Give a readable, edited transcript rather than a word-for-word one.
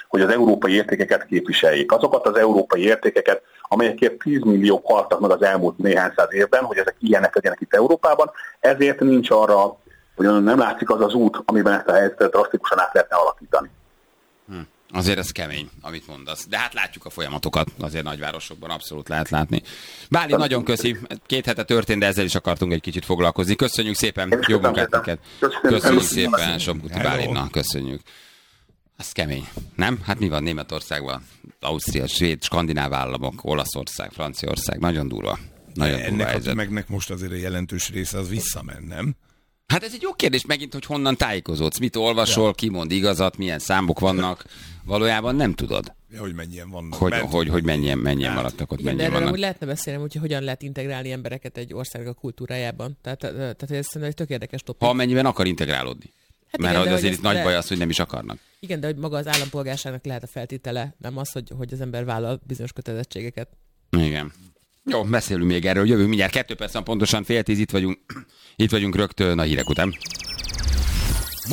hogy az európai értékeket képviseljék. Azokat az európai értékeket, amelyekért 10 milliók haltak meg az elmúlt néhány száz évben, hogy ezek ilyenek legyenek itt Európában, ezért nincs arra, hogy nem látszik az az út, amiben ezt a helyzetet drasztikusan át lehetne alakítani. Azért ez kemény, amit mondasz. De hát látjuk a folyamatokat, azért nagyvárosokban abszolút lehet látni. Bálint, nagyon köszi. 2 hete történt, de ezzel is akartunk egy kicsit foglalkozni. Köszönjük szépen, jó munkát neked. Köszönjük szépen, Somkuti Bálintnak, köszönjük. Ez kemény, nem? Hát mi van Németországban? Ausztria, Svéd, skandináv államok, Olaszország, Franciaország. Nagyon durva. Nagyon durva ennek helyzet. a tömegnek most azért a jelentős része az visszament, nem? Hát ez egy jó kérdés megint, hogy honnan tájékozódsz, mit olvasol, ki mond igazat, milyen számok vannak. Valójában nem tudod. Ja, hogy mennyien vannak. Hogy mennyien maradtak ott, igen, mennyien de erről vannak. úgy lehetne beszélni, hogy hogyan lehet integrálni embereket egy országnak a kultúrájában. Tehát ez szerintem egy tök érdekes topik. Ha amennyiben akar integrálódni. Hát mert igen, hogy de azért hogy itt nagy baj az, hogy nem is akarnak. Igen, de hogy maga az állampolgárságnak lehet a feltétele, nem az, hogy az ember vállal bizonyos kötelezettségeket. Igen. Jó, beszélünk még erről, jövünk mindjárt 2 perc, pontosan 9:30 itt vagyunk rögtön a hírek után.